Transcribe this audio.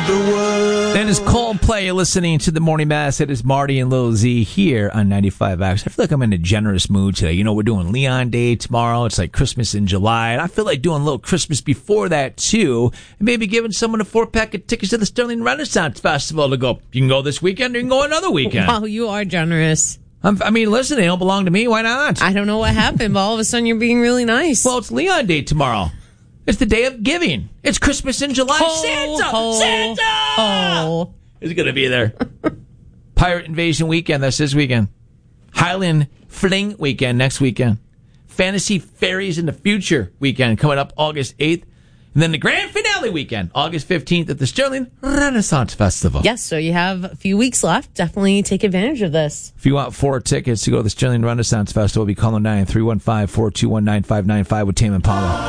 world. And it's Coldplay. You're listening to the Morning Mass. It is Marty and Lil Z here on 95X. I feel like I'm in a generous mood today. You know, we're doing Leon Day tomorrow. It's like Christmas in July. And I feel like doing a little Christmas before that, too. And maybe giving someone a 4-pack of tickets to the Sterling Renaissance Festival to go. You can go this weekend or you can go another weekend. Wow, you are generous. I mean, listen, they don't belong to me. Why not? I don't know what happened, but all of a sudden you're being really nice. Well, it's Leon Day tomorrow. It's the day of giving. It's Christmas in July. Santa is going to be there. Pirate Invasion weekend. That's this weekend. Highland Fling weekend next weekend. Fantasy Fairies in the Future weekend coming up August 8th. And then the grand finale weekend, August 15th at the Sterling Renaissance Festival. Yes, so you have a few weeks left. Definitely take advantage of this. If you want 4 tickets to go to the Sterling Renaissance Festival, be calling 9-315-421-9595 with Tame Impala.